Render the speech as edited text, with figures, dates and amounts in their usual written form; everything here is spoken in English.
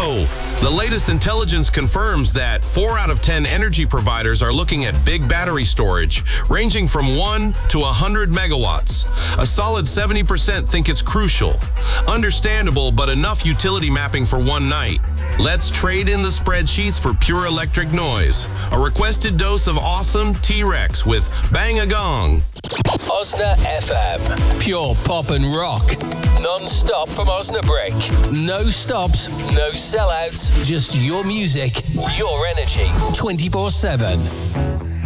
Whoa! The latest intelligence confirms that 4 out of 10 energy providers are looking at big battery storage, ranging from 1 to 100 megawatts. A solid 70% think it's crucial. Understandable, but enough utility mapping for one night. Let's trade in the spreadsheets for pure electric noise. A requested dose of awesome T-Rex with Bang a Gong. Osna FM. Pure pop and rock. Non-stop from Osnabrück. No stops, no sellouts. Just your music, your energy. 24/7.